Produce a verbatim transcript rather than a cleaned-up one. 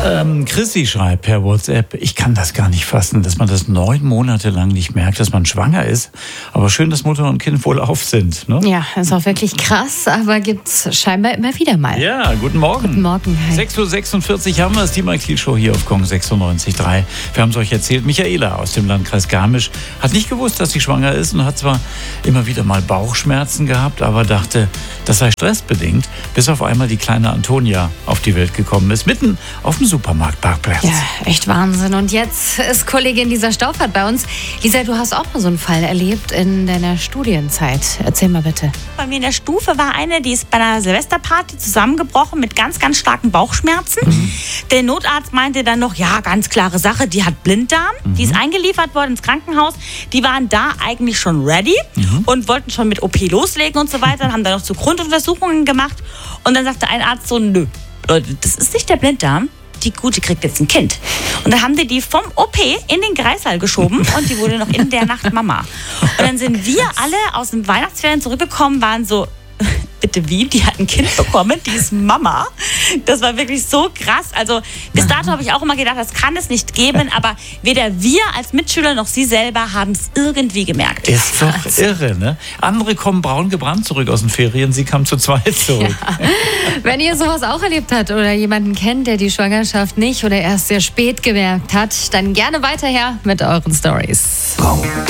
Ähm, Chrissy schreibt per WhatsApp, ich kann das gar nicht fassen, dass man das neun Monate lang nicht merkt, dass man schwanger ist. Aber schön, dass Mutter und Kind wohlauf sind. Ne? Ja, ist auch wirklich krass, aber gibt's scheinbar immer wieder mal. Ja, guten Morgen. Guten Morgen. Hi. sechs Uhr sechsundvierzig haben wir es, die Mike Thiel Show hier auf Kong sechsundneunzig Komma drei. Wir haben es euch erzählt, Michaela aus dem Landkreis Garmisch hat nicht gewusst, dass sie schwanger ist und hat zwar immer wieder mal Bauchschmerzen gehabt, aber dachte, das sei stressbedingt, bis auf einmal die kleine Antonia auf die Welt gekommen ist, mitten auf dem Supermarktparkplatz. Ja, echt Wahnsinn. Und jetzt ist Kollegin Lisa Stauffert bei uns. Lisa, du hast auch mal so einen Fall erlebt in deiner Studienzeit. Erzähl mal bitte. Bei mir in der Stufe war eine, die ist bei einer Silvesterparty zusammengebrochen mit ganz, ganz starken Bauchschmerzen. Mhm. Der Notarzt meinte dann noch, ja, ganz klare Sache, die hat Blinddarm. Mhm. Die ist eingeliefert worden ins Krankenhaus. Die waren da eigentlich schon ready mhm. und wollten schon mit O P loslegen und so weiter. Haben dann noch so Grunduntersuchungen gemacht. Und dann sagte ein Arzt so, nö, Leute, das ist nicht der Blinddarm. Die Gute kriegt jetzt ein Kind. Und dann haben die die vom O P in den Kreissaal geschoben und die wurde noch in der Nacht Mama. Und dann sind wir alle aus den Weihnachtsferien zurückgekommen, waren so, bitte wie? Die hat ein Kind bekommen, die ist Mama. Das war wirklich so krass. Also bis dato habe ich auch immer gedacht, das kann es nicht geben, aber weder wir als Mitschüler noch sie selber haben es irgendwie gemerkt. Ist doch irre, ne? Andere kommen braun gebrannt zurück aus den Ferien, sie kam zu zweit zurück. Ja. Wenn ihr sowas auch erlebt habt oder jemanden kennt, der die Schwangerschaft nicht oder erst sehr spät gemerkt hat, dann gerne weiterher mit euren Stories.